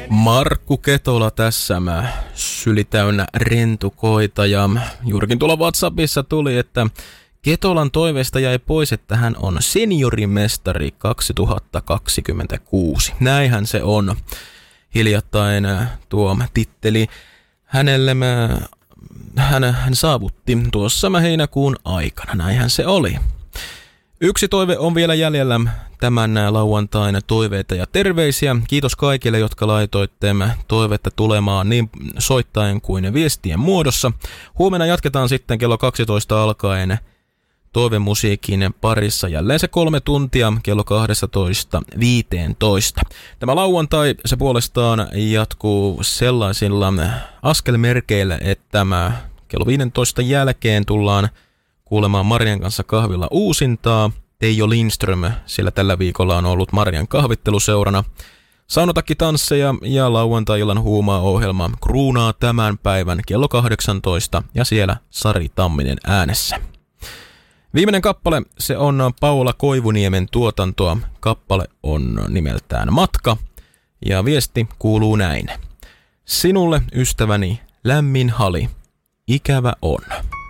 Markku Ketola tässä, syli täynnä rentukoita, ja juurikin tuolla WhatsAppissa tuli, että Ketolan toiveesta jäi pois, että hän on seniorimestari 2026. Näinhän se on. Hiljattain tuo titteli hän saavutti tuossa heinäkuun aikana. Näinhän se oli. Yksi toive on vielä jäljellä tämän lauantain toiveita ja terveisiä. Kiitos kaikille, jotka laitoitte toivetta tulemaan niin soittaen kuin viestien muodossa. Huomenna jatketaan sitten kello 12 alkaen toivemusiikin parissa jälleen se 3 tuntia kello 12:15. Tämä lauantai se puolestaan jatkuu sellaisilla askelmerkeillä, että kello 15 jälkeen tullaan kuulemaan Marian kanssa kahvilla uusintaa. Teijo Lindström, sillä tällä viikolla on ollut Marian kahvitteluseurana. Saunotakkitansseja ja lauantai-illan huumaa-ohjelma kruunaa tämän päivän kello 18 ja siellä Sari Tamminen äänessä. Viimeinen kappale, se on Paula Koivuniemen tuotantoa. Kappale on nimeltään Matka ja viesti kuuluu näin. Sinulle, ystäväni, lämmin hali. Ikävä on.